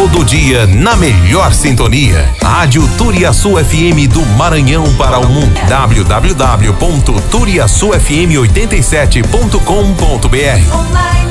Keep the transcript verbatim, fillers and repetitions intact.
Todo dia na melhor sintonia. Rádio Turiaçu F M do Maranhão para o mundo. w w w ponto turiaçu f m oitenta e sete ponto com ponto b r.